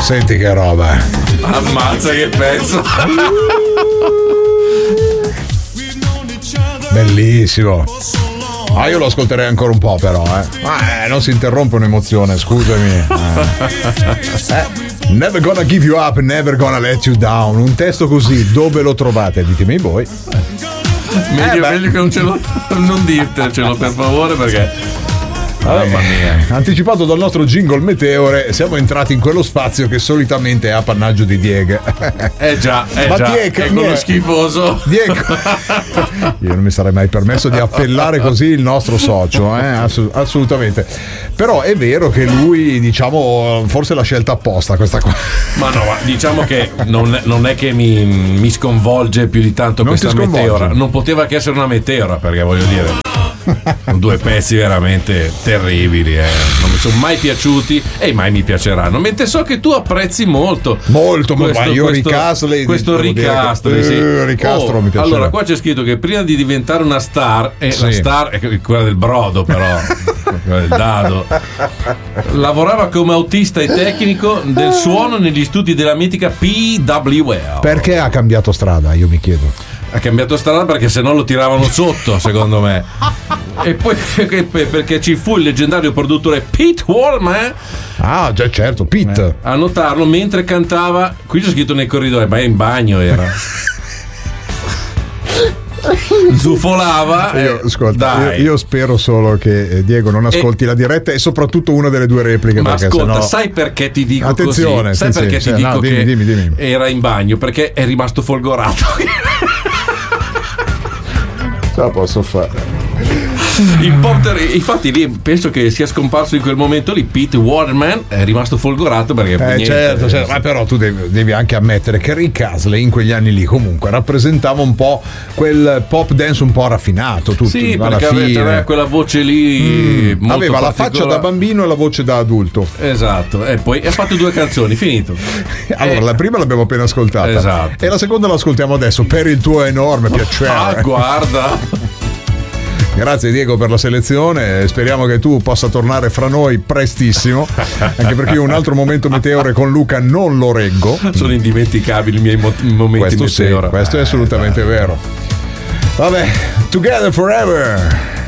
Senti che roba. Ammazza che pezzo. Bellissimo. Io lo ascolterei ancora un po', però, non si interrompe un'emozione, scusami. Never gonna give you up, never gonna let you down. Un testo così, dove lo trovate? Ditemi voi. Meglio che non dirtecelo, per favore, perché mamma mia. Anticipato dal nostro jingle Meteore, siamo entrati in quello spazio che solitamente è appannaggio di Diego. Già, è quello schifoso. Diego. Io non mi sarei mai permesso di appellare così il nostro socio, assolutamente. Però è vero che lui, diciamo, forse l'ha scelta apposta questa qua. Ma no, diciamo che non è che mi sconvolge più di tanto questa meteora. Non poteva che essere una meteora, perché voglio dire, sono due pezzi veramente terribili, non mi sono mai piaciuti e mai mi piaceranno, mentre so che tu apprezzi molto ma io Rick Astley, questo Rick Astley, Rick Astley mi piace. Allora qua c'è scritto che prima di diventare una star, la star è quella del brodo, però quella del dado, lavorava come autista e tecnico del suono negli studi della mitica PWL. Perché ha cambiato strada, io mi chiedo. Ha cambiato strada perché sennò lo tiravano sotto, secondo me. E poi perché ci fu il leggendario produttore Pete Wallman. Già, certo, Pete. A notarlo mentre cantava. Qui c'è scritto nei corridoi, ma in bagno era. Zufolava. Io spero solo che Diego non ascolti la diretta e soprattutto una delle due repliche. Ma perché ascolta, sennò... sai perché ti dico attenzione, così? Sai perché ti dico che dimmi. Era in bagno? Perché è rimasto folgorato. Ce la posso fare. Il Potter, infatti lì penso che sia scomparso in quel momento lì Pete Waterman, è rimasto folgorato perché certo, ma però tu devi anche ammettere che Rick Astley in quegli anni lì comunque rappresentava un po' quel pop dance un po' raffinato, tutto, sì, perché aveva quella voce lì molto aveva la faccia da bambino e la voce da adulto, esatto, e poi ha fatto 2 canzoni, finito. Allora la prima l'abbiamo appena ascoltata, esatto, e la seconda l'ascoltiamo adesso per il tuo enorme piacere. Guarda. Grazie Diego per la selezione, speriamo che tu possa tornare fra noi prestissimo, anche perché io un altro momento meteore con Luca non lo reggo. Sono indimenticabili i miei momenti questo meteora. Questo è assolutamente vero. Vabbè, Together Forever.